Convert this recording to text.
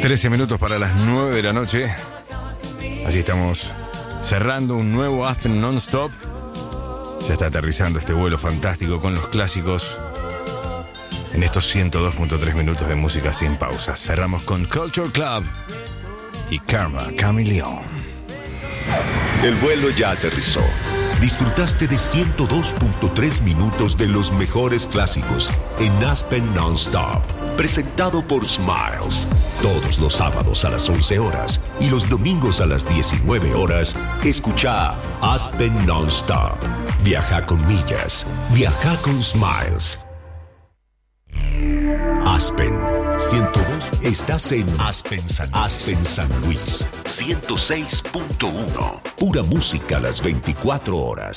13 minutos para las 9 de la noche. Allí estamos cerrando un nuevo Aspen Non-Stop. Ya está aterrizando este vuelo fantástico con los clásicos en estos 102.3 minutos de música sin pausas. Cerramos con Culture Club y Karma Chameleon. El vuelo ya aterrizó. Disfrutaste de 102.3 minutos de los mejores clásicos en Aspen Non-Stop, presentado por Smiles. Todos los sábados a las 11 horas y los domingos a las 19 horas, escucha Aspen Non-Stop. Viaja con millas, viaja con Smiles. Aspen 102. Estás en Aspen San Luis 106.1. Pura música a las 24 horas.